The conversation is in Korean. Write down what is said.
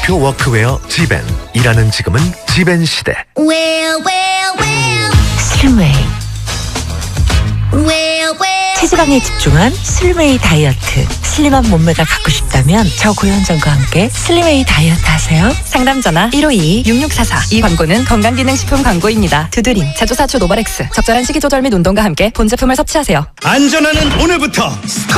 대표 워크웨어 지벤. 일하는 지금은 지벤 시대. 슬림웨이. 체지방에 집중한 슬림웨이 다이어트. 슬림한 몸매가 갖고 싶다면 저 고현정과 함께 슬림웨이 다이어트 하세요. 상담 전화 1522-6644. 이 광고는 건강기능식품 광고입니다. 두드림, 제조사주 노바렉스. 적절한 식이조절 및 운동과 함께 본 제품을 섭취하세요. 안전하는 오늘부터